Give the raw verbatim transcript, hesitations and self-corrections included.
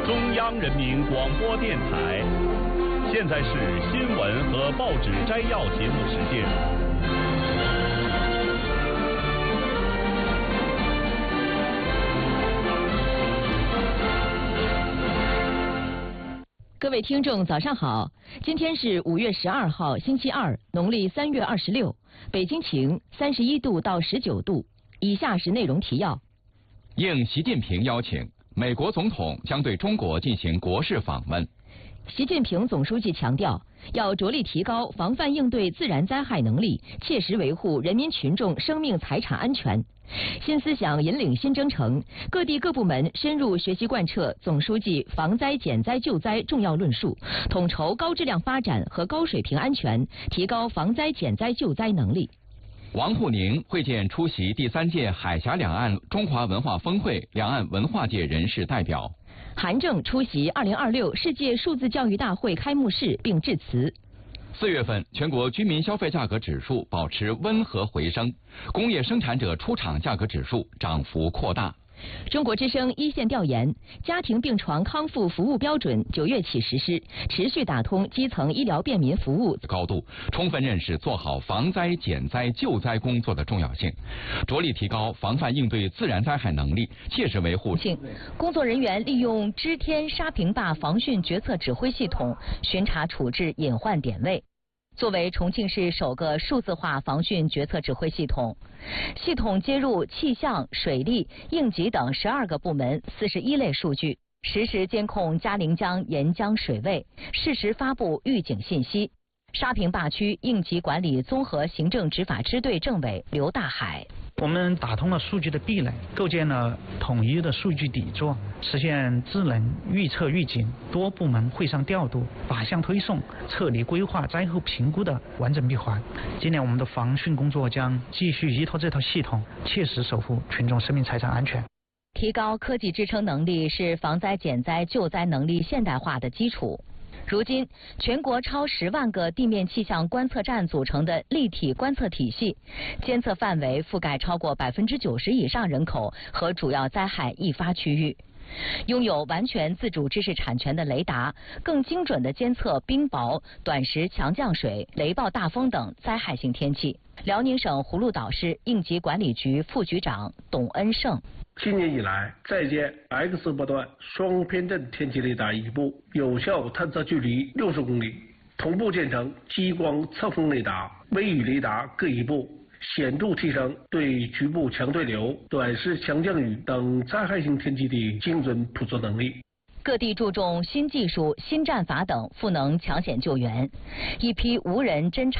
中央人民广播电台。现在是新闻和报纸摘要节目时间。 各位听众，早上好！今天是五月十二号，星期二，农历三月二十六。北京晴，三十一度到十九度。以下是内容提要： 应习近平邀请，美国总统将对中国进行国事访问。 习近平总书记强调，要着力提高防范应对自然灾害能力，切实维护人民群众生命财产安全。新思想引领新征程，各地各部门深入学习贯彻总书记防灾减灾救灾重要论述，统筹高质量发展和高水平安全，提高防灾减灾救灾能力。 王沪宁会见出席第三届海峡两岸中华文化峰会两岸文化界人士代表。 韩正出席二零二六世界数字教育大会开幕式并致辞。 四月份全国居民消费价格指数保持温和回升，工业生产者出厂价格指数涨幅扩大。 中国之声一线调研，家庭病床康复服务标准九月起实施，持续打通基层医疗便民服务高度，充分认识做好防灾减灾救灾工作的重要性，着力提高防范应对自然灾害能力，切实维护。 工作人员利用知天沙坪坝防汛决策指挥系统巡查处置隐患点位。作为重庆市首个数字化防汛决策指挥系统，系统接入气象、水利、应急等十二个部门四十一类数据，实时监控嘉陵江沿江水位，适时发布预警信息。沙坪坝区应急管理综合行政执法支队政委刘大海。 我们打通了数据的壁垒，构建了统一的数据底座，实现智能预测预警、多部门会上调度、靶向推送、撤离规划、灾后评估的完整闭环。今年我们的防汛工作将继续依托这套系统，切实守护群众生命财产安全。 提高科技支撑能力是防灾减灾救灾能力现代化的基础。如今，全国超十万个地面气象观测站组成的立体观测体系，监测范围覆盖超过百分之九十以上人口和主要灾害易发区域。拥有完全自主知识产权的雷达，更精准地监测冰雹、短时强降水、雷暴大风等灾害性天气。辽宁省葫芦岛市应急管理局副局长董恩胜。 今年以来，在建 X 波段双偏振天气雷达一部，有效探测距离六十公里；同步建成激光测风雷达、微雨雷达各一部，显著提升对局部强对流、短时强降雨等灾害性天气的精准捕捉能力。 各地注重新技术、新战法等赋能抢险救援，一批无人侦察